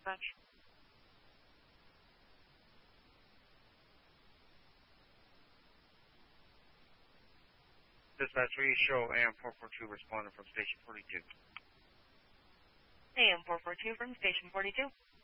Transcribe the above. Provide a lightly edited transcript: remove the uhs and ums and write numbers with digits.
dispatch? Dispatch, we show AM442 responding from Station 42. AM442 from Station 42.